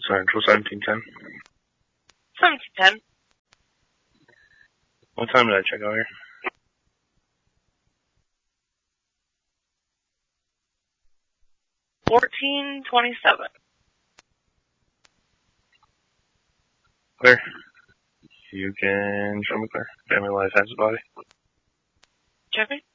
Central 1710. 1710. What time did I check out here? 14:27. Clear. You can show me clear. Family Life has a body. Jeffy?